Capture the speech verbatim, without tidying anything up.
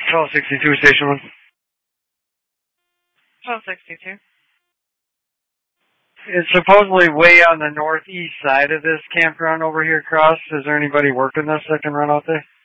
twelve sixty-two, Station one. twelve sixty-two. It's supposedly way on the northeast side of this campground over here across. Is there anybody working this that can run out there?